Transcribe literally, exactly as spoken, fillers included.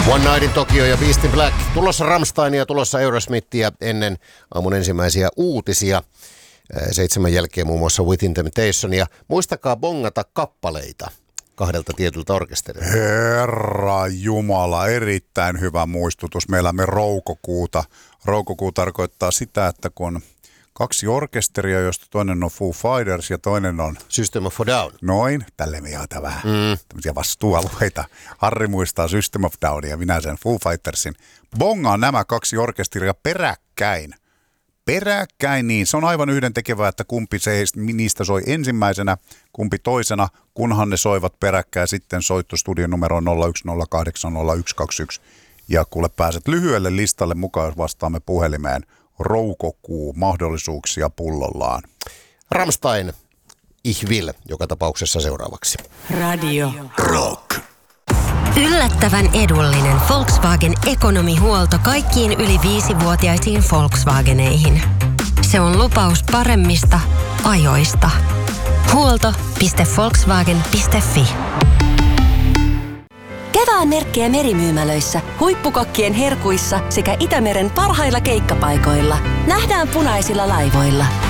One Night in Tokyo ja Beast in Black. Tulossa Rammsteinia, tulossa Aerosmithia ennen aamun ensimmäisiä uutisia. Seitsemän jälkeen muun muassa Within Temptation. Ja muistakaa bongata kappaleita kahdelta tietyltä orkesterilta. Herra Jumala, erittäin hyvä muistutus. Me elämme roukokuuta. Roukokuu tarkoittaa sitä, että kun kaksi orkesteria, josta toinen on Foo Fighters ja toinen on System of a Down. Noin, tälle me jaetaan vähän mm. tämmöisiä vastuualueita. Harri muistaa System of Downia ja minä sen Foo Fightersin. Bongaan nämä kaksi orkesteria peräkkäin. Peräkkäin niin. Se on aivan yhdentekevää, että kumpi se niistä soi ensimmäisenä, kumpi toisena, kunhan ne soivat peräkkäin. Sitten soittostudion numero nolla yksi nolla kahdeksan nolla yksi kaksi yksi. Ja kuule pääset lyhyelle listalle mukaan, jos vastaamme puhelimeen. Roukokuu, mahdollisuuksia pullollaan. Rammstein, Ich will, joka tapauksessa seuraavaksi. Radio Rock. Yllättävän edullinen Volkswagen ekonomihuolto kaikkiin yli viisivuotiaisiin Volkswageneihin. Se on lupaus paremmista ajoista. huolto piste volkswagen piste fi. Kevään merkkejä merimyymälöissä, huippukokkien herkuissa sekä Itämeren parhailla keikkapaikoilla. Nähdään punaisilla laivoilla.